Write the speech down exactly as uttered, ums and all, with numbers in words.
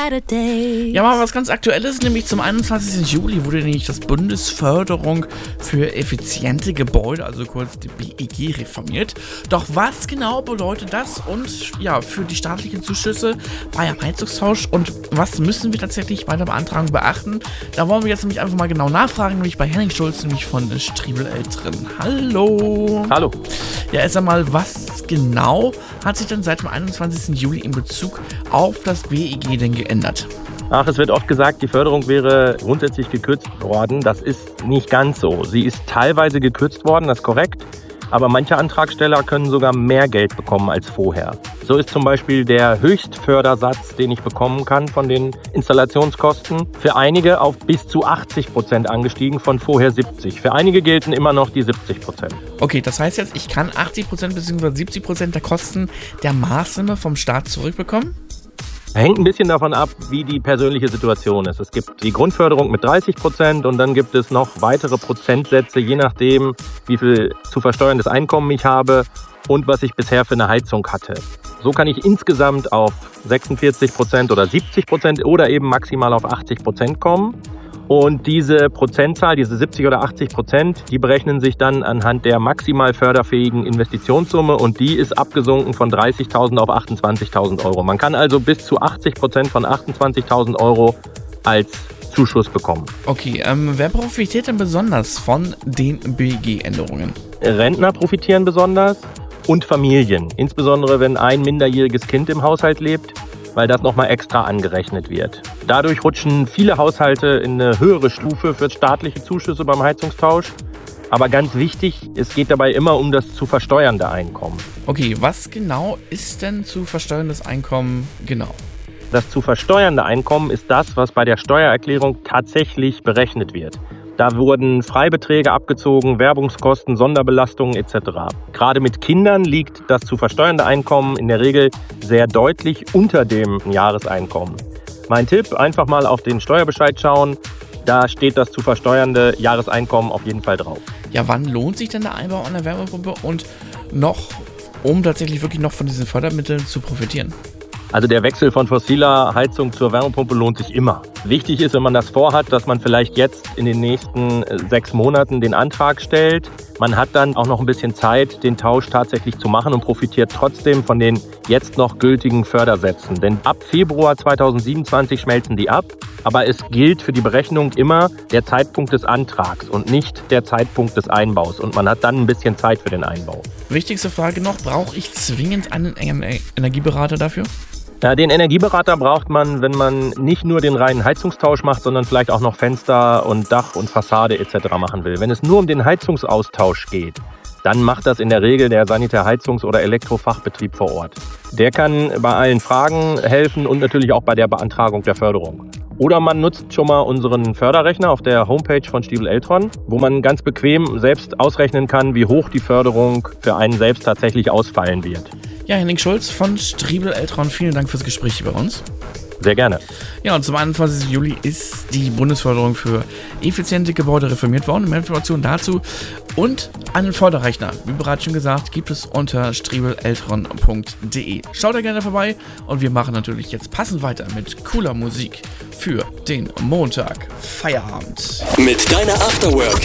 Saturday. Ja, mal was ganz Aktuelles, nämlich zum einundzwanzigsten Juli wurde nämlich das Bundesförderung für effiziente Gebäude, also kurz die B E G, reformiert. Doch was genau bedeutet das und ja, für die staatlichen Zuschüsse bei einem Heizungstausch und was müssen wir tatsächlich bei der Beantragung beachten? Da wollen wir jetzt nämlich einfach mal genau nachfragen, nämlich bei Henning Schulz, nämlich von Striebel Eltern. Hallo. Hallo. Ja, erst einmal, was genau hat sich denn seit dem einundzwanzigsten Juli in Bezug auf das B E G denn geändert? Ach, es wird oft gesagt, die Förderung wäre grundsätzlich gekürzt worden. Das ist nicht ganz so. Sie ist teilweise gekürzt worden, das ist korrekt. Aber manche Antragsteller können sogar mehr Geld bekommen als vorher. So ist zum Beispiel der Höchstfördersatz, den ich bekommen kann von den Installationskosten, für einige auf bis zu achtzig Prozent angestiegen, von vorher siebzig. Für einige gelten immer noch die siebzig Prozent. Okay, das heißt jetzt, ich kann achtzig Prozent bzw. siebzig Prozent der Kosten der Maßnahme vom Staat zurückbekommen? Hängt ein bisschen davon ab, wie die persönliche Situation ist. Es gibt die Grundförderung mit dreißig Prozent und dann gibt es noch weitere Prozentsätze, je nachdem, wie viel zu versteuerndes Einkommen ich habe und was ich bisher für eine Heizung hatte. So kann ich insgesamt auf sechsundvierzig Prozent oder siebzig Prozent oder eben maximal auf achtzig Prozent kommen. Und diese Prozentzahl, diese siebzig oder achtzig Prozent, die berechnen sich dann anhand der maximal förderfähigen Investitionssumme und die ist abgesunken von dreißigtausend auf achtundzwanzigtausend Euro. Man kann also bis zu achtzig Prozent von achtundzwanzigtausend Euro als Zuschuss bekommen. Okay, ähm, wer profitiert denn besonders von den B E G-Änderungen? Rentner profitieren besonders und Familien, insbesondere wenn ein minderjähriges Kind im Haushalt lebt, weil das nochmal extra angerechnet wird. Dadurch rutschen viele Haushalte in eine höhere Stufe für staatliche Zuschüsse beim Heizungstausch. Aber ganz wichtig, es geht dabei immer um das zu versteuernde Einkommen. Okay, was genau ist denn zu versteuerndes Einkommen genau? Das zu versteuernde Einkommen ist das, was bei der Steuererklärung tatsächlich berechnet wird. Da wurden Freibeträge abgezogen, Werbungskosten, Sonderbelastungen et cetera. Gerade mit Kindern liegt das zu versteuernde Einkommen in der Regel sehr deutlich unter dem Jahreseinkommen. Mein Tipp, einfach mal auf den Steuerbescheid schauen. Da steht das zu versteuernde Jahreseinkommen auf jeden Fall drauf. Ja, wann lohnt sich denn der Einbau einer Wärmepumpe und noch, um tatsächlich wirklich noch von diesen Fördermitteln zu profitieren? Also der Wechsel von fossiler Heizung zur Wärmepumpe lohnt sich immer. Wichtig ist, wenn man das vorhat, dass man vielleicht jetzt in den nächsten sechs Monaten den Antrag stellt. Man hat dann auch noch ein bisschen Zeit, den Tausch tatsächlich zu machen und profitiert trotzdem von den jetzt noch gültigen Fördersätzen. Denn ab Februar zweitausendsiebenundzwanzig schmelzen die ab. Aber es gilt für die Berechnung immer der Zeitpunkt des Antrags und nicht der Zeitpunkt des Einbaus. Und man hat dann ein bisschen Zeit für den Einbau. Wichtigste Frage noch, brauche ich zwingend einen Energieberater dafür? Ja, den Energieberater braucht man, wenn man nicht nur den reinen Heizungstausch macht, sondern vielleicht auch noch Fenster und Dach und Fassade et cetera machen will. Wenn es nur um den Heizungsaustausch geht, dann macht das in der Regel der Sanitär-Heizungs- oder Elektrofachbetrieb vor Ort. Der kann bei allen Fragen helfen und natürlich auch bei der Beantragung der Förderung. Oder man nutzt schon mal unseren Förderrechner auf der Homepage von Striebel Eltron, wo man ganz bequem selbst ausrechnen kann, wie hoch die Förderung für einen selbst tatsächlich ausfallen wird. Ja, Henning Schulz von Striebel Eltron, vielen Dank fürs Gespräch bei uns. Sehr gerne. Ja, und zum einundzwanzigsten Juli ist die Bundesförderung für effiziente Gebäude reformiert worden. Mehr Informationen dazu und einen Förderrechner, wie bereits schon gesagt, gibt es unter striebel eltron punkt de. Schaut da gerne vorbei und wir machen natürlich jetzt passend weiter mit cooler Musik für den Montag Feierabend. Mit deiner Afterwork